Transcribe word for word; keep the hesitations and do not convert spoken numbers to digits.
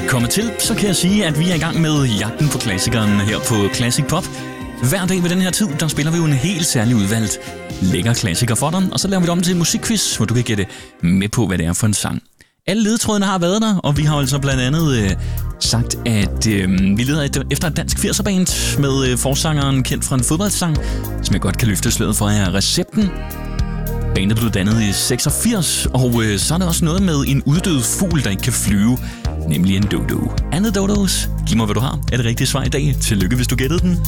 kommet til, så kan jeg sige, at vi er i gang med jagten på klassikeren her på Classic Pop. Hver dag ved den her tid, der spiller vi jo en helt særlig udvalgt lækker klassiker for dig, og så laver vi det om til en musikquiz, hvor du kan gætte med på, hvad det er for en sang. Alle ledetrådene har været der, og vi har altså blandt andet øh, sagt, at øh, vi leder et, efter et dansk firser-band med øh, forsangeren kendt fra en fodboldsang, som jeg godt kan løfte sløret for, er Recepten. Bandet blev dannet i seksogfirs, og øh, så er der også noget med en uddød fugl, der ikke kan flyve, nemlig en dodo. Andet dodos. Giv mig, hvad du har. Er det rigtige svar i dag? Tillykke, hvis du gættede den.